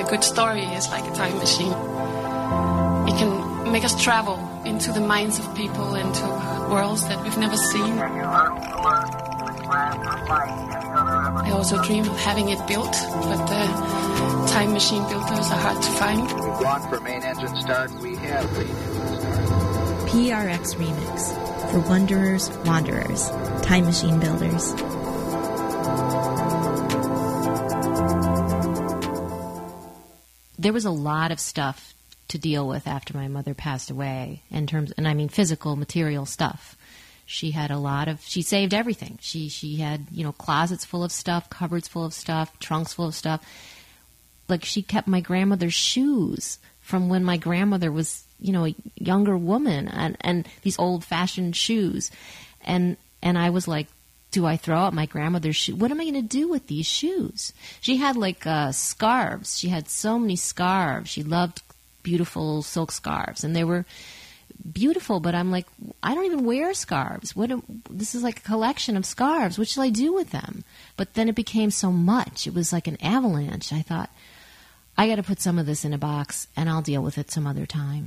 a good story is like a time machine. It can make us travel into the minds of people, into worlds that we've never seen. I also dream of having it built, but the time machine builders are hard to find. We've gone for main engine start. We have main engine start. PRX Remix for Wanderers, Wanderers, Time Machine Builders. There was a lot of stuff to deal with after my mother passed away, and I mean physical, material stuff. She had she saved everything. She had, closets full of stuff, cupboards full of stuff, trunks full of stuff. Like, she kept my grandmother's shoes from when my grandmother was, a younger woman, and these old-fashioned shoes. And I was like, do I throw out my grandmother's shoes? What am I going to do with these shoes? She had, scarves. She had so many scarves. She loved beautiful silk scarves, and they were beautiful, but I'm like, I don't even wear scarves. This is like a collection of scarves. What shall I do with them? But then it became so much. It was like an avalanche. I thought, I got to put some of this in a box, and I'll deal with it some other time.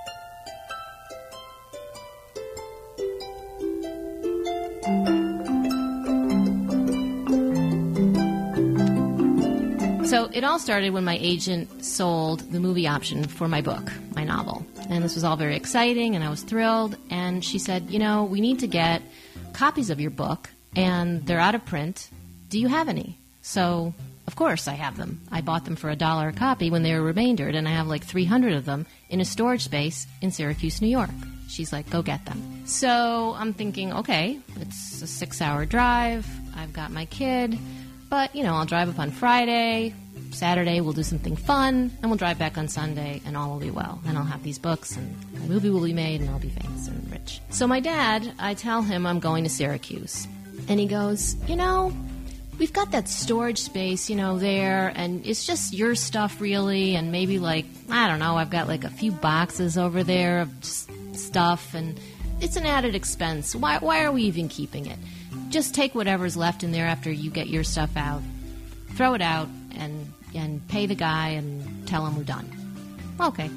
So it all started when my agent sold the movie option for my book, my novel. And this was all very exciting, and I was thrilled. And she said, we need to get copies of your book, and they're out of print. Do you have any? So, of course, I have them. I bought them for $1 a copy when they were remaindered, and I have 300 of them in a storage space in Syracuse, New York. She's like, go get them. So I'm thinking, okay, it's a 6-hour drive. I've got my kid. But, I'll drive up on Friday. Saturday, we'll do something fun, and we'll drive back on Sunday, and all will be well. And I'll have these books, and my movie will be made, and I'll be famous and rich. So my dad, I tell him I'm going to Syracuse. And he goes, we've got that storage space, there, and it's just your stuff, really, and maybe, I don't know, I've got, a few boxes over there of just stuff, and it's an added expense. Why are we even keeping it? Just take whatever's left in there after you get your stuff out, throw it out, and pay the guy and tell him we're done. Okay.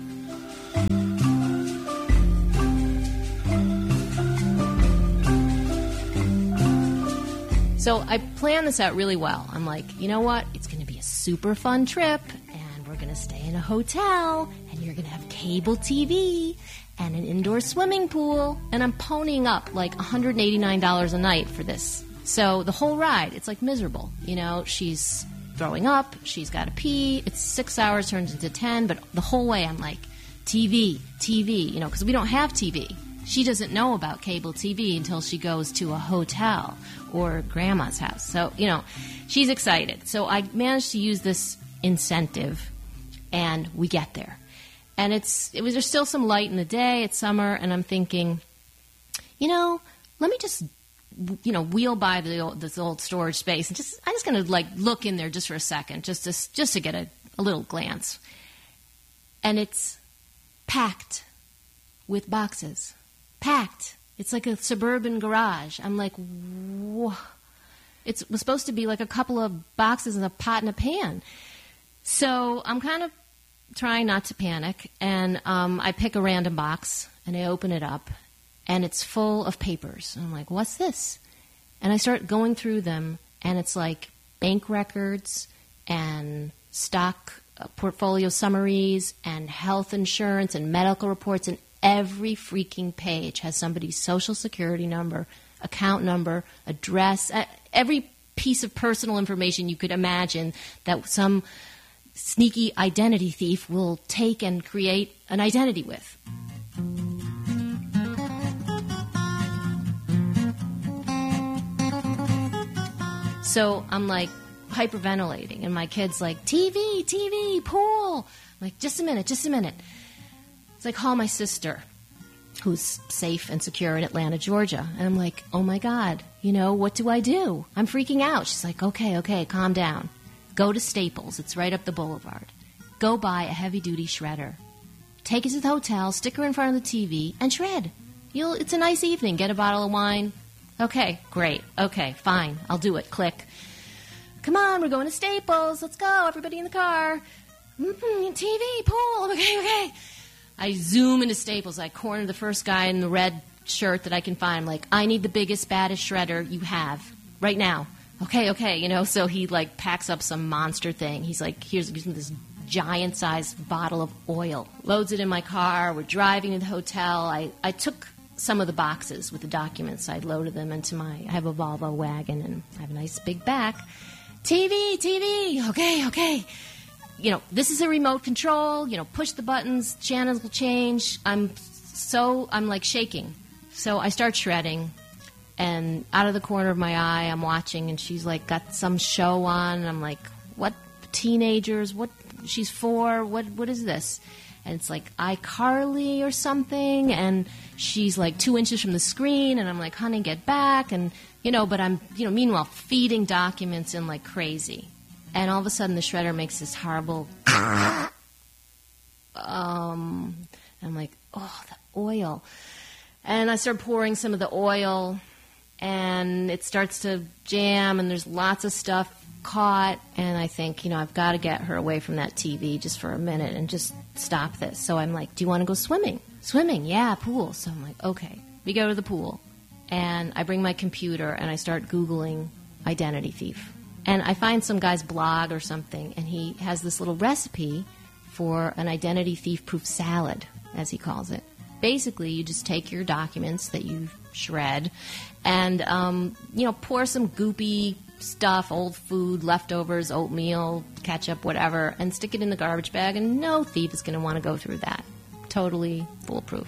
So I planned this out really well. I'm like, you know what? It's going to be a super fun trip, and we're going to stay in a hotel, and you're going to have cable TV and an indoor swimming pool, and I'm ponying up $189 a night for this. So the whole ride, it's miserable. She's throwing up, she's got to pee, it's 6 hours, turns into 10, but the whole way I'm like, TV, because we don't have TV. She doesn't know about cable TV until she goes to a hotel or grandma's house. So, she's excited. So I managed to use this incentive, and we get there. And there's still some light in the day, it's summer, and I'm thinking, let me just wheel by this old storage space, and I'm just going to look in there just for a second, just to get a little glance. And it's packed with boxes. Packed. It's like a suburban garage. I'm like, whoa. It was supposed to be a couple of boxes and a pot and a pan. So I'm kind of trying not to panic, and I pick a random box, and I open it up, and it's full of papers. And I'm like, what's this? And I start going through them, and it's bank records and stock portfolio summaries and health insurance and medical reports, and every freaking page has somebody's social security number, account number, address, every piece of personal information you could imagine that some sneaky identity thief will take and create an identity with. So I'm hyperventilating, and my kid's like, TV, pool. I'm like, just a minute. It's call my sister, who's safe and secure in Atlanta, Georgia. And I'm like, oh my God, what do I do? I'm freaking out. She's like, okay, calm down. Go to Staples. It's right up the boulevard. Go buy a heavy-duty shredder. Take it to the hotel, stick her in front of the TV, and shred. It's a nice evening. Get a bottle of wine. Okay, great. Okay, fine. I'll do it. Click. Come on, we're going to Staples. Let's go. Everybody in the car. TV, pool, okay. I zoom into Staples. I corner the first guy in the red shirt that I can find. I'm like, I need the biggest, baddest shredder you have right now. Okay, so he, like, packs up some monster thing. He's like, here's this giant-sized bottle of oil. Loads it in my car. We're driving to the hotel. I took some of the boxes with the documents. I loaded them into I have a Volvo wagon, and I have a nice big back. TV, okay. This is a remote control. Push the buttons, channels will change. I'm like shaking. So I start shredding, and out of the corner of my eye, I'm watching, and she's like got some show on, and I'm like, what teenagers? What she's for? What is this? And it's like iCarly or something, and she's like 2 inches from the screen, and I'm like, honey, get back, and but I'm meanwhile feeding documents in like crazy. And all of a sudden, the shredder makes this horrible. And I'm like, oh, the oil. And I start pouring some of the oil, and it starts to jam, and there's lots of stuff caught. And I think, I've got to get her away from that TV just for a minute and just stop this. So I'm like, do you want to go swimming? Swimming, yeah, pool. So I'm like, okay. We go to the pool, and I bring my computer, and I start Googling identity thief. And I find some guy's blog or something, and he has this little recipe for an identity thief-proof salad, as he calls it. Basically, you just take your documents that you shred and, pour some goopy stuff, old food, leftovers, oatmeal, ketchup, whatever, and stick it in the garbage bag, and no thief is going to want to go through that. Totally foolproof.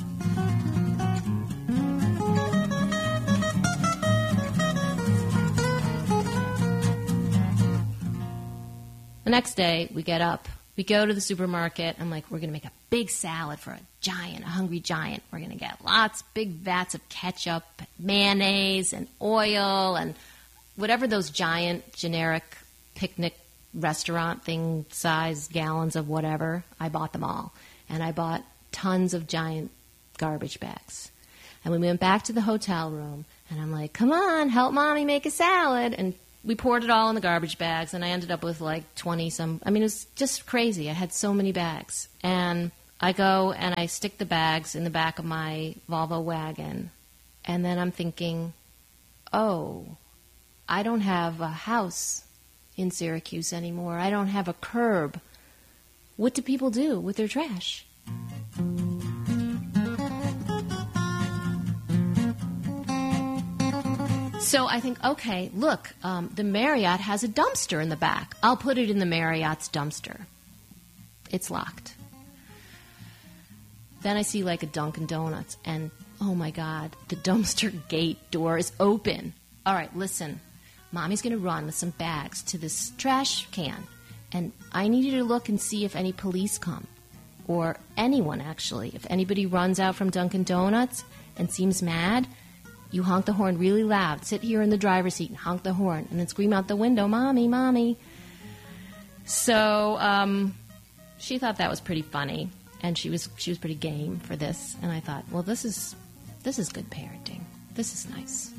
The next day, we get up. We go to the supermarket. I'm like, we're going to make a big salad for a hungry giant. We're going to get big vats of ketchup, mayonnaise, and oil, and whatever those giant, generic picnic restaurant thing size gallons of whatever. I bought them all. And I bought tons of giant garbage bags. And we went back to the hotel room, and I'm like, come on, help Mommy make a salad. And we poured it all in the garbage bags, and I ended up with like 20-some. I mean, it was just crazy. I had so many bags. And I go and I stick the bags in the back of my Volvo wagon, and then I'm thinking, oh, I don't have a house in Syracuse anymore. I don't have a curb. What do people do with their trash? So I think, okay, look, the Marriott has a dumpster in the back. I'll put it in the Marriott's dumpster. It's locked. Then I see like a Dunkin' Donuts, and oh my God, the dumpster gate door is open. All right, listen, Mommy's going to run with some bags to this trash can, and I need you to look and see if any police come, or anyone actually. If anybody runs out from Dunkin' Donuts and seems mad, you honk the horn really loud. Sit here in the driver's seat and honk the horn, and then scream out the window, Mommy, Mommy. So she thought that was pretty funny, and she was pretty game for this. And I thought, well, this is good parenting. This is nice.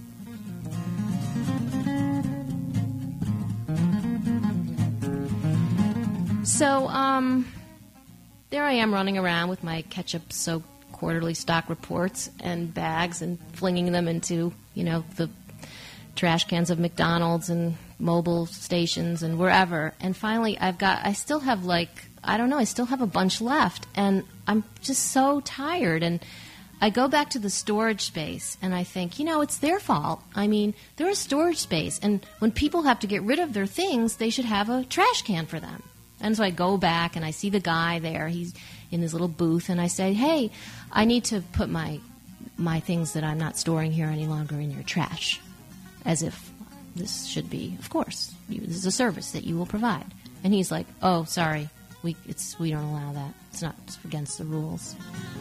So there I am running around with my ketchup-soaked quarterly stock reports and bags and flinging them into, the trash cans of McDonald's and mobile stations and wherever. And finally, I still have a bunch left. And I'm just so tired. And I go back to the storage space and I think, it's their fault. I mean, they're a storage space. And when people have to get rid of their things, they should have a trash can for them. And so I go back and I see the guy there. He's in his little booth, and I say, hey, I need to put my things that I'm not storing here any longer in your trash, as if this should be, of course, this is a service that you will provide. And he's like, oh, sorry, we don't allow that. It's against the rules.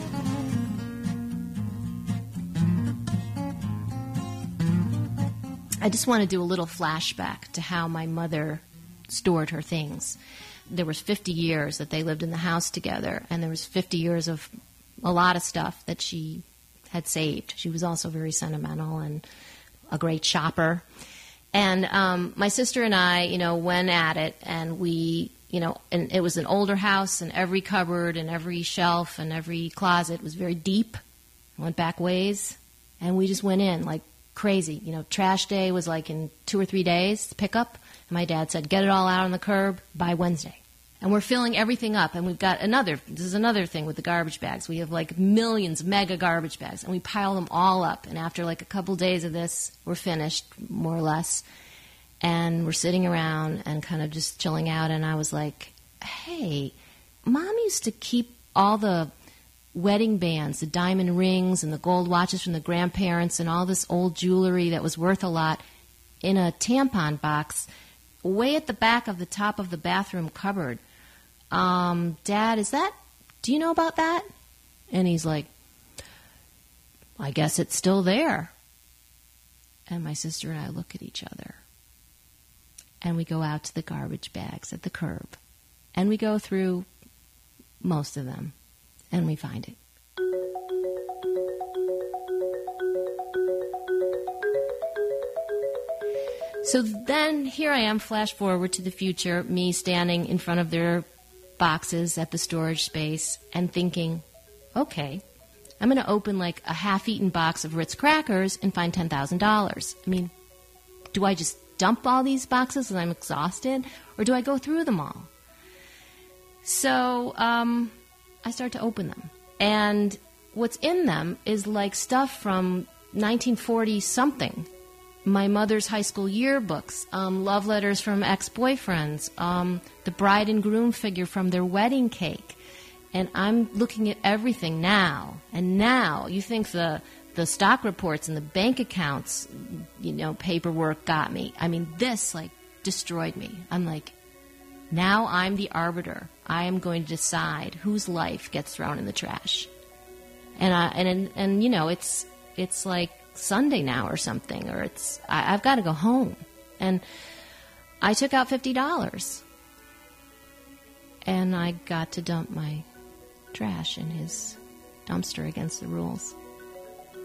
I just want to do a little flashback to how my mother stored her things. There was 50 years that they lived in the house together, and there was 50 years of a lot of stuff that she had saved. She was also very sentimental and a great shopper. And my sister and I, went at it, and we and it was an older house, and every cupboard and every shelf and every closet was very deep. I went back ways, and we just went in like crazy. Trash day was like in 2 or 3 days, pickup. And my dad said, get it all out on the curb by Wednesday. And we're filling everything up, and we've got this is another thing with the garbage bags. We have like millions, mega garbage bags, and we pile them all up. And after like a couple days of this, we're finished, more or less. And we're sitting around and kind of just chilling out, and I was like, hey, Mom used to keep all the wedding bands, the diamond rings and the gold watches from the grandparents and all this old jewelry that was worth a lot in a tampon box way at the back of the top of the bathroom cupboard. Dad, do you know about that? And he's like, I guess it's still there. And my sister and I look at each other. And we go out to the garbage bags at the curb. And we go through most of them. And we find it. So then here I am, flash forward to the future, me standing in front of their boxes at the storage space and thinking, okay, I'm going to open like a half-eaten box of Ritz crackers and find $10,000. I mean, do I just dump all these boxes and I'm exhausted, or do I go through them all? So I start to open them. And what's in them is like stuff from 1940-something. My mother's high school yearbooks, love letters from ex-boyfriends, the bride and groom figure from their wedding cake. And I'm looking at everything now. And now you think the stock reports and the bank accounts, paperwork got me. I mean, this, like, destroyed me. I'm like, now I'm the arbiter. I am going to decide whose life gets thrown in the trash. And it's like Sunday now or something, or I've got to go home. And I took out $50, and I got to dump my trash in his dumpster against the rules.